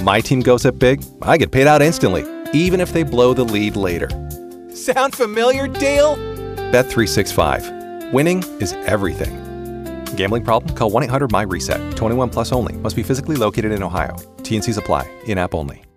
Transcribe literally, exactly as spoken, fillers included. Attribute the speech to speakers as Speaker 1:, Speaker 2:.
Speaker 1: my team goes up big, I get paid out instantly, even if they blow the lead later.
Speaker 2: Sound familiar, Dale?
Speaker 1: Bet three sixty-five. Winning is everything. Gambling problem? Call one eight hundred M Y RESET. twenty-one plus only. Must be physically located in Ohio. T and Cs apply. In-app only.